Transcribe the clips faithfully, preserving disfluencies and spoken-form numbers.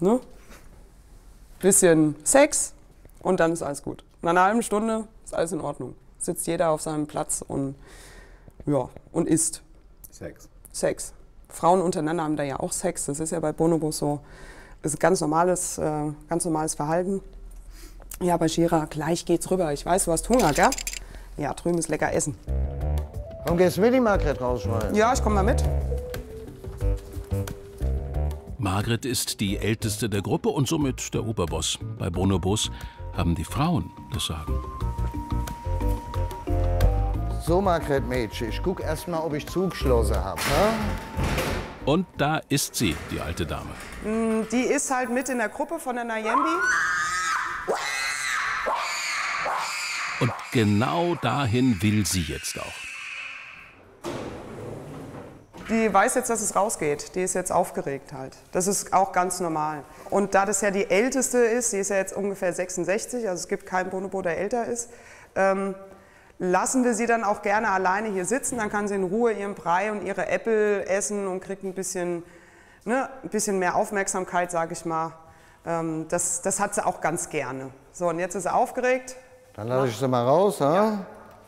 Ne? Bisschen Sex und dann ist alles gut. Nach einer halben Stunde ist alles in Ordnung. Sitzt jeder auf seinem Platz und, ja, und isst. Sex. Sex. Frauen untereinander haben da ja auch Sex. Das ist ja bei Bonobos so. Das ist ganz normales, äh, ganz normales Verhalten. Ja, Bashira, gleich geht's rüber. Ich weiß, du hast Hunger, gell? Ja, drüben ist lecker Essen. Komm, gehst du mit, die Margret rausschmeißen? Ja, ich komm mal mit. Margret ist die älteste der Gruppe und somit der Oberboss. Bei Bonobos haben die Frauen das Sagen. So, Margret Mädchen, ich guck erst mal, ob ich zugeschlossen habe. Und da ist sie, die alte Dame. Die ist halt mit in der Gruppe von der Nayembi. Und genau dahin will sie jetzt auch. Die weiß jetzt, dass es rausgeht. Die ist jetzt aufgeregt halt. Das ist auch ganz normal. Und da das ja die älteste ist, sie ist ja jetzt ungefähr sechsundsechzig, also es gibt keinen Bonobo, der älter ist, ähm, lassen wir sie dann auch gerne alleine hier sitzen. Dann kann sie in Ruhe ihren Brei und ihre Äpfel essen und kriegt ein bisschen, ne, ein bisschen mehr Aufmerksamkeit, sage ich mal. Ähm, das, das hat sie auch ganz gerne. So, und jetzt ist sie aufgeregt. Dann lasse ich sie mal raus, ha? Ja.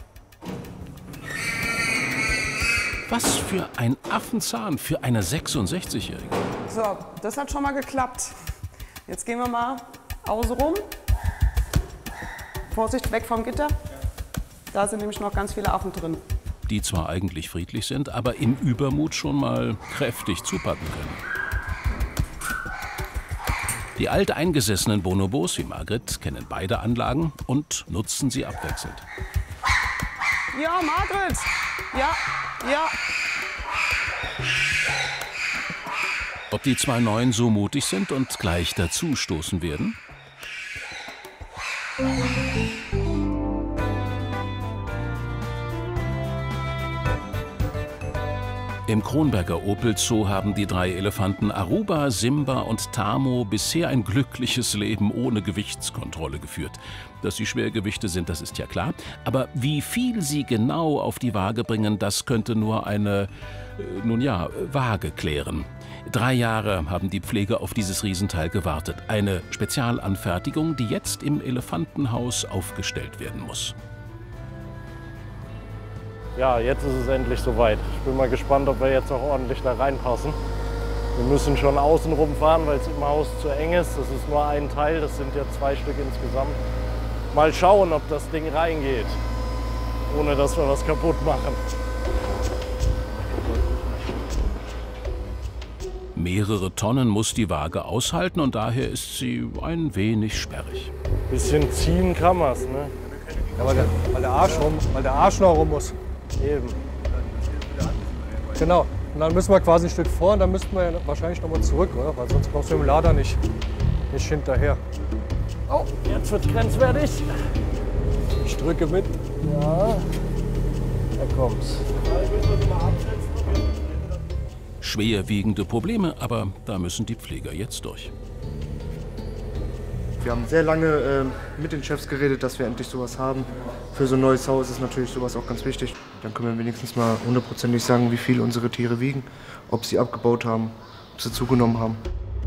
Was für ein Affenzahn für eine sechsundsechzigjährige. So, das hat schon mal geklappt. Jetzt gehen wir mal außen rum. Vorsicht, weg vom Gitter. Da sind nämlich noch ganz viele Affen drin. Die zwar eigentlich friedlich sind, aber im Übermut schon mal kräftig zupacken können. Die alteingesessenen Bonobos wie Margret kennen beide Anlagen und nutzen sie abwechselnd. Ja, Margret! Ja, ja. Ob die zwei Neuen so mutig sind und gleich dazu stoßen werden? Im Kronberger Opel Zoo haben die drei Elefanten Aruba, Simba und Tamo bisher ein glückliches Leben ohne Gewichtskontrolle geführt. Dass sie Schwergewichte sind, das ist ja klar. Aber wie viel sie genau auf die Waage bringen, das könnte nur eine, äh, nun ja, Waage klären. Drei Jahre haben die Pfleger auf dieses Riesenteil gewartet. Eine Spezialanfertigung, die jetzt im Elefantenhaus aufgestellt werden muss. Ja, jetzt ist es endlich soweit. Ich bin mal gespannt, ob wir jetzt auch ordentlich da reinpassen. Wir müssen schon außen rum fahren, weil es im Haus zu eng ist. Das ist nur ein Teil, das sind ja zwei Stück insgesamt. Mal schauen, ob das Ding reingeht, ohne dass wir was kaputt machen. Mehrere Tonnen muss die Waage aushalten und daher ist sie ein wenig sperrig. Bisschen ziehen kann man's, ne? Ja, weil der, weil der Arsch rum, weil der Arsch noch rum muss. Eben. Genau. Und dann müssen wir quasi ein Stück vor und dann müssten wir ja wahrscheinlich noch mal zurück, oder? Weil sonst kommst du im Lader nicht, nicht hinterher. Oh, jetzt wird grenzwertig. Ich drücke mit. Ja, da kommt's. Schwerwiegende Probleme, aber da müssen die Pfleger jetzt durch. Wir haben sehr lange äh, mit den Chefs geredet, dass wir endlich sowas haben. Für so ein neues Haus ist natürlich sowas auch ganz wichtig. Dann können wir wenigstens mal hundertprozentig sagen, wie viel unsere Tiere wiegen, ob sie abgebaut haben, ob sie zugenommen haben.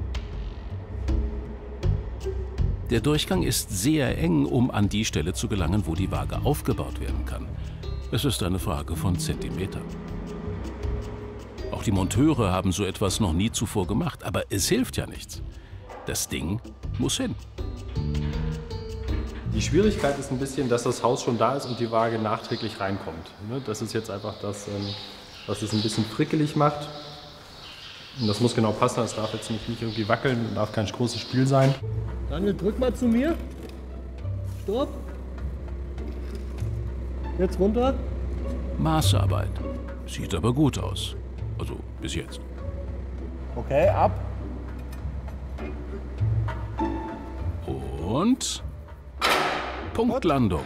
Der Durchgang ist sehr eng, um an die Stelle zu gelangen, wo die Waage aufgebaut werden kann. Es ist eine Frage von Zentimetern. Auch die Monteure haben so etwas noch nie zuvor gemacht, aber es hilft ja nichts. Das Ding muss hin. Die Schwierigkeit ist ein bisschen, dass das Haus schon da ist und die Waage nachträglich reinkommt. Das ist jetzt einfach das, was es ein bisschen frickelig macht. Und das muss genau passen, das darf jetzt nicht, nicht irgendwie wackeln, darf kein großes Spiel sein. Daniel, drück mal zu mir. Stopp. Jetzt runter. Maßarbeit. Sieht aber gut aus. Also bis jetzt. Okay, ab. Und Punktlandung.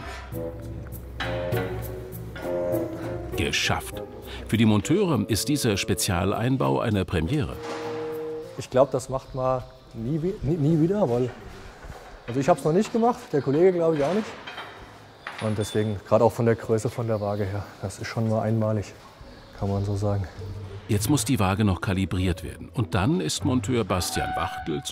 Geschafft. Für die Monteure ist dieser Spezialeinbau eine Premiere. Ich glaube, das macht man nie, nie, nie wieder, weil also ich habe es noch nicht gemacht, der Kollege glaube ich auch nicht. Und deswegen, gerade auch von der Größe von der Waage her, das ist schon mal einmalig, kann man so sagen. Jetzt muss die Waage noch kalibriert werden. Und dann ist Monteur Bastian Wachtel